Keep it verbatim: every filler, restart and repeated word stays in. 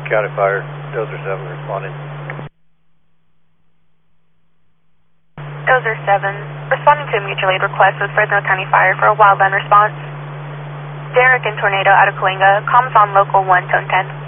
County Fire, Dozer seven responding. Dozer seven, responding to a mutual aid request with Fresno County Fire for a wildland response. Derek and Tornado out of Cahuenga, comms on local one, tone ten.